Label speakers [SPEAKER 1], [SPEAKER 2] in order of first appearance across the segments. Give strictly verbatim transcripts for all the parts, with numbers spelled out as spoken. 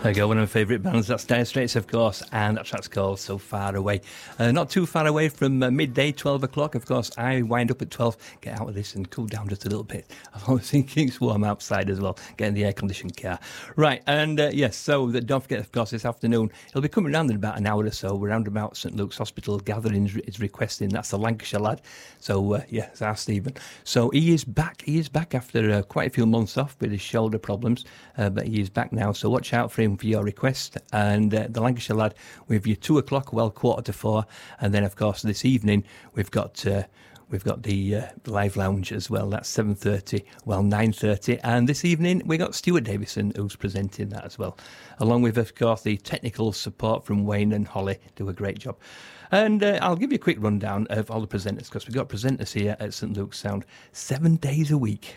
[SPEAKER 1] There you go, one of my favourite bands, that's Dire Straits, of course, and that track's called So Far Away. Uh, not too far away from uh, midday, twelve o'clock, of course. I wind up at twelve, get out of this and cool down just a little bit. I'm thinking it's warm outside as well, get in the air-conditioned car. Right, and uh, yes, so the, don't forget, of course, this afternoon, he'll be coming around in about an hour or so. We're round about St Luke's Hospital. Gathering is requesting, that's the Lancashire lad. So, uh, yeah, it's our Stephen. So he is back, he is back after uh, quite a few months off with his shoulder problems, uh, but he is back now, so watch out for him for your request. And uh, the Lancashire lad with your two o'clock, well, quarter to four, and then of course this evening we've got uh, we've got the, uh, the live lounge as well. That's seven thirty, well, nine thirty, and this evening we got Stuart Davison who's presenting that as well, along with of course the technical support from Wayne and Holly. Do a great job. And uh, I'll give you a quick rundown of all the presenters, because we've got presenters here at St Luke's Sound seven days a week.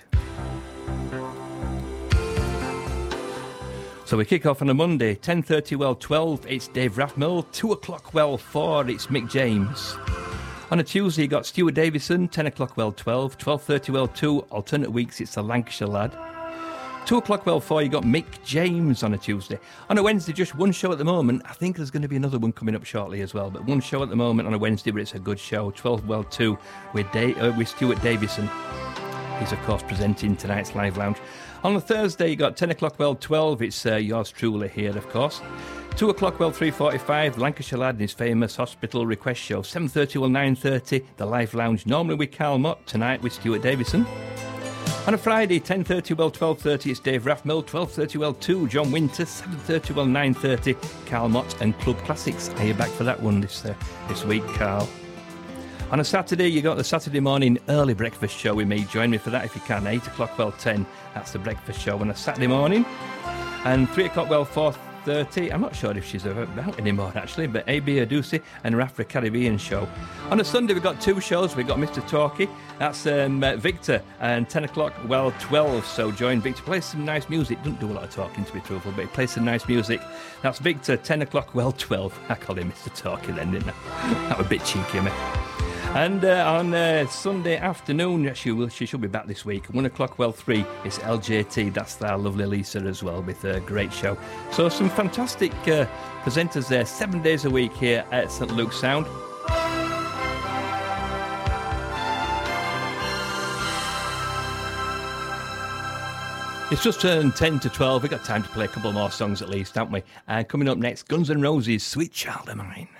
[SPEAKER 1] So we kick off on a Monday, ten thirty, well, twelve, it's Dave Rathmill. two o'clock, well, four, it's Mick James. On a Tuesday, you got Stuart Davison, ten o'clock, well, twelve, twelve thirty, well, two, alternate weeks, it's the Lancashire lad. two o'clock, well, four, you got Mick James on a Tuesday. On a Wednesday, just one show at the moment. I think there's going to be another one coming up shortly as well, but one show at the moment on a Wednesday, but it's a good show, twelve, well, two, with, da- uh, with Stuart Davison. He's, of course, presenting tonight's Live Lounge. On a Thursday, you got ten o'clock, well, twelve. It's uh, yours truly here, of course. two o'clock, well, three forty-five. Lancashire lad and his famous hospital request show. seven thirty, well, nine thirty. The Live Lounge, normally with Carl Mott. Tonight with Stuart Davison. On a Friday, ten thirty, well, twelve thirty. It's Dave Rathmill. twelve thirty, well, two. John Winter. seven thirty, well, nine thirty. Carl Mott and Club Classics. Are you back for that one this, uh, this week, Carl? On a Saturday, you got the Saturday morning early breakfast show with me. Join me for that if you can. eight o'clock, well, ten. That's the breakfast show on a Saturday morning. And three o'clock, well, four thirty. I'm not sure if she's about anymore, actually, but A B Adusi and her Afro-Caribbean show. On a Sunday, we've got two shows. We've got Mister Talkie. That's um, uh, Victor. And ten o'clock, well, twelve. So join Victor. Play some nice music. Doesn't do a lot of talking, to be truthful, but he plays some nice music. That's Victor, ten o'clock, well, twelve. I call him Mister Talkie then, didn't I? That was a bit cheeky of me. And uh, on uh, Sunday afternoon, she will, she should be back this week. One o'clock, well, three. It's L J T. That's our lovely Lisa as well, with a great show. So some fantastic uh, presenters there, seven days a week here at St Luke's Sound. It's just turned ten to twelve. We've got time to play a couple more songs at least, haven't we? And uh, coming up next, Guns N' Roses, Sweet Child of Mine.